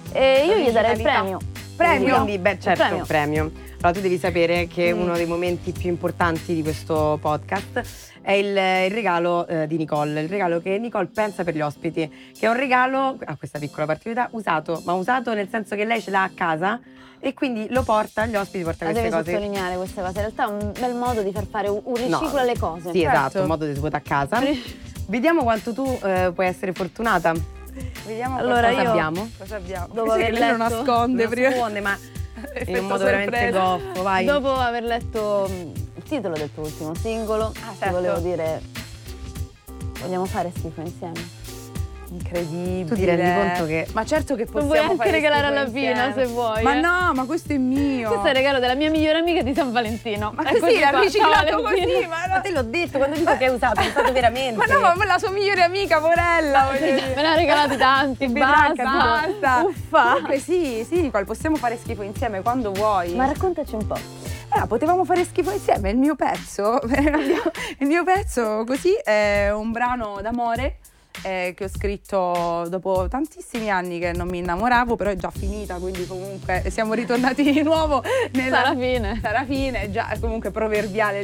E io gli darei il premio. Premio? Quindi, certo, premio. Allora, tu devi sapere che uno dei momenti più importanti di questo podcast è il regalo di Nicole, il regalo che Nicole pensa per gli ospiti, che è un regalo, a questa piccola particolarità, usato nel senso che lei ce l'ha a casa e quindi lo porta agli ospiti, porta queste devi cose. sottolineare queste cose, in realtà è un bel modo di far fare un riciclo alle cose. Sì, Certo. esatto, un modo di svuota a casa. Vediamo quanto tu puoi essere fortunata. Vediamo Allora, Cosa io- abbiamo? cosa abbiamo. Dopo Sì, aver lei lo letto- nasconde prima. Nasconde, ma in Effetto un modo veramente sorpresa. goffo, vai. Dopo aver letto il titolo del tuo ultimo singolo, ti certo. volevo dire, vogliamo fare schifo insieme? Incredibile. Tu ti rendi conto che Ma certo che Lo possiamo puoi anche fare regalare schifo alla Pina insieme. se vuoi. Ma no, ma questo è mio. Questo è il regalo della mia migliore amica di San Valentino. Ma Eccoci così, l'ha qua. riciclato Ciao, così, Valentina. ma te l'ho detto, quando dico che hai usato veramente. Ma no, ma la sua migliore amica, porella, voglio dire. Me ne ha regalati tanti, Basta, basta. basta. Uffa. Comunque sì, Nicole, possiamo fare schifo insieme quando vuoi. Ma raccontaci un po'. Potevamo fare schifo insieme, il mio pezzo così è un brano d'amore che ho scritto dopo tantissimi anni che non mi innamoravo, però è già finita, quindi comunque siamo ritornati di nuovo Sarà fine. Sarà fine, già comunque proverbiale